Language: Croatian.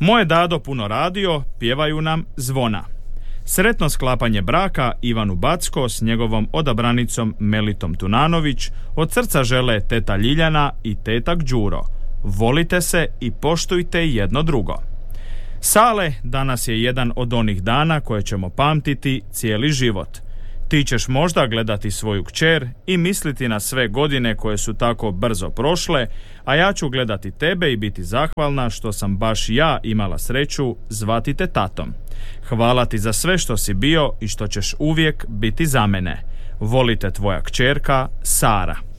Moje dado puno radio, pjevaju nam zvona. Sretno sklapanje braka Ivanu Backo s njegovom odabranicom Melitom Tunanović od srca žele teta Ljiljana i tetak Đuro. Volite se i poštujte jedno drugo. Sale, danas je jedan od onih dana koje ćemo pamtiti cijeli život. Ti ćeš možda gledati svoju kćer i misliti na sve godine koje su tako brzo prošle, a ja ću gledati tebe i biti zahvalna što sam baš ja imala sreću zvati te tatom. Hvala ti za sve što si bio i što ćeš uvijek biti za mene. Volite tvoja kćerka Sara.